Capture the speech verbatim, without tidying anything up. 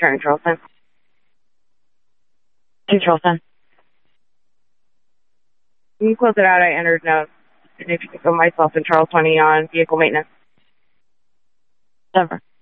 Turn Charleston. To Charleston. Can you close it out? I entered notes. And if you could put myself and Charles twenty on vehicle maintenance. Denver.